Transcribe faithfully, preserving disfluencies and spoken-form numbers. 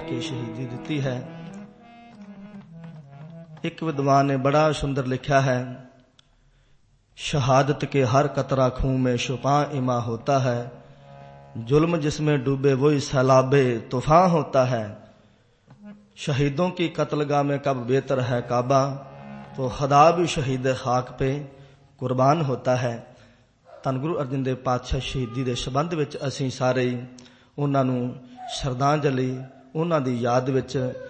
ਕੇ ਸ਼ਹੀਦੀ ਦਿੱਤੀ ਹੈ। ਇੱਕ ਵਿਦਵਾਨ ਨੇ ਬੜਾ ਸੁੰਦਰ ਲਿਖਿਆ ਹੈ, शहादत के हर कतरा खूं में छुपा इमा होता है, जुल्म जिसमें डूबे वही सैलाबे तूफान होता है। शहीदों की कत्लगाह में कब बेहतर है काबा, तो खुदा भी शहीद खाक पे कुर्बान होता है। ਧੰਨ ਗੁਰੂ ਅਰਜਨ ਦੇਵ ਪਾਤਸ਼ਾਹ ਸ਼ਹੀਦੀ ਦੇ ਸੰਬੰਧ ਵਿੱਚ ਅਸੀਂ ਸਾਰੇ ਉਹਨਾਂ ਨੂੰ ਸ਼ਰਧਾਂਜਲੀ, ਉਹਨਾਂ ਦੀ ਯਾਦ ਵਿੱਚ